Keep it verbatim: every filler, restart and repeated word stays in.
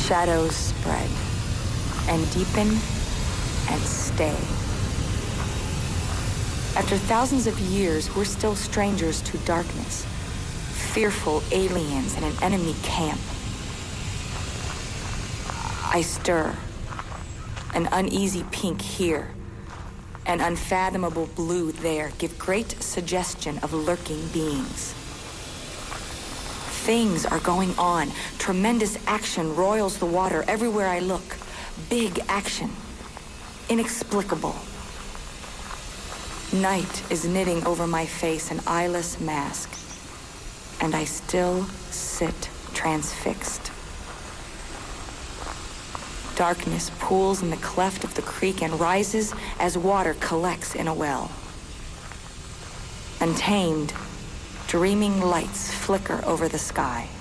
Shadows spread and deepen and stay. After thousands of years, we're still strangers to darkness, fearful aliens in an enemy camp. I stir, an uneasy pink here, an unfathomable blue there, give great suggestion of lurking beings. Things are going on. Tremendous action roils the water everywhere I look. Big action. Inexplicable. Night is knitting over my face an eyeless mask, and I still sit transfixed. Darkness pools in the cleft of the creek and rises as water collects in a well. Untamed, dreaming lights flicker over the sky.